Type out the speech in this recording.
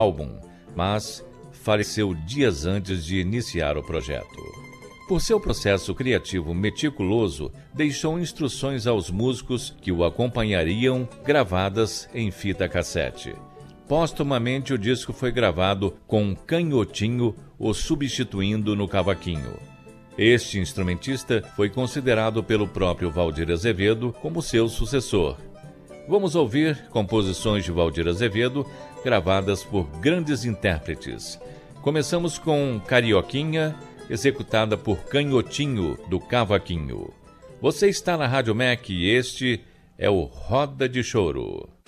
álbum, mas faleceu dias antes de iniciar o projeto. Por seu processo criativo meticuloso, deixou instruções aos músicos que o acompanhariam gravadas em fita cassete. Póstumamente, o disco foi gravado com Canhotinho o substituindo no cavaquinho. Este instrumentista foi considerado pelo próprio Valdir Azevedo como seu sucessor. Vamos ouvir composições de Valdir Azevedo gravadas por grandes intérpretes. Começamos com Carioquinha, executada por Canhotinho do cavaquinho. Você está na Rádio MEC e este é o Roda de Choro.